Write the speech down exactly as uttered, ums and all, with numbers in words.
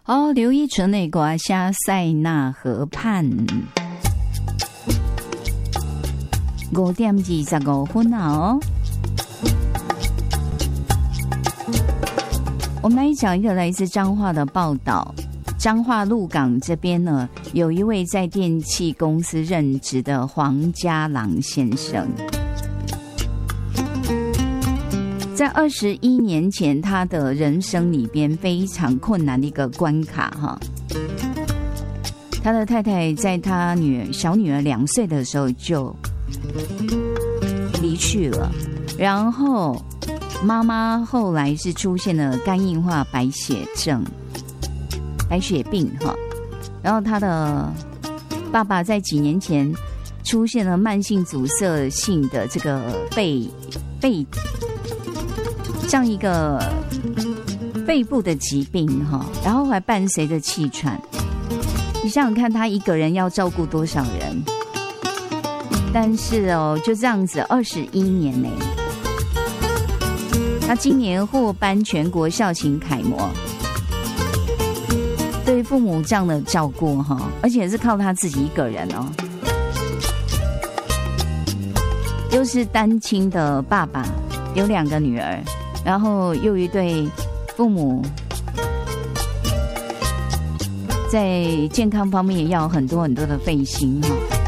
哦，刘依纯的歌《下塞纳河畔》，五点二十五分哦。我们来讲一个来自彰化的报道。彰化鹿港这边呢，有一位在电器公司任职的黄家郎先生。在二十一年前，他的人生里边非常困难的一个关卡哈。他的太太在他女儿小女儿两岁的时候就离去了，然后妈妈后来是出现了肝硬化白血症、白血病哈，然后他的爸爸在几年前出现了慢性阻塞性的这个肺肺。这样一个肺部的疾病哈，然后还伴随着气喘。你想想看，他一个人要照顾多少人？但是哦，就这样子，二十一年呢，他今年获颁全国孝行楷模。对父母这样的照顾哈，而且是靠他自己一个人哦，又是单亲的爸爸，有两个女儿。然后又一对父母在健康方面也要很多很多的费心哈。